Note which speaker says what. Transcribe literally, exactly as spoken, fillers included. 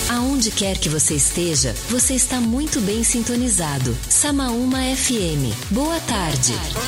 Speaker 1: Aonde quer que você esteja, você está muito bem sintonizado. Samaúma F M. Boa tarde.